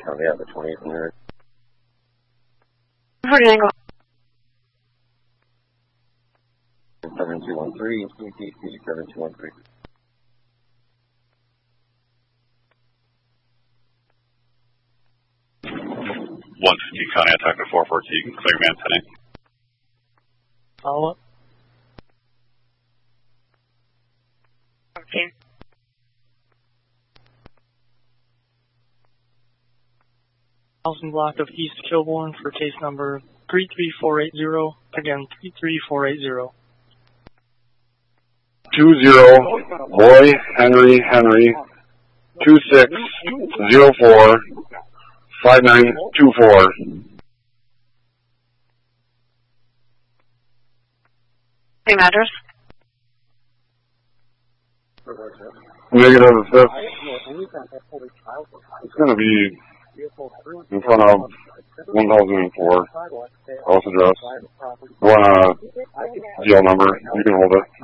they have the 28th in there. 49, go. 7213, CTC 7213. 150 County attack at 414, clear man 10. Follow up. Okay. Housing block of East Kilbourne for case number 33480. Again, 33480. 20 Boy Henry 2604 5924. Same address? Negative 5th. It's going to be in front of 1004 house address. You want a deal number? You can hold it.